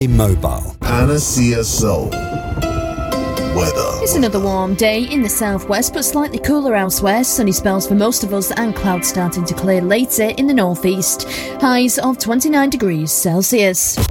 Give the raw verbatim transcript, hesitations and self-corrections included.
Mobile. Panacea Soul. Weather. It's another warm day in the southwest, but slightly cooler elsewhere. Sunny spells for most of us and clouds starting to clear later in the northeast. Highs of twenty-nine degrees Celsius.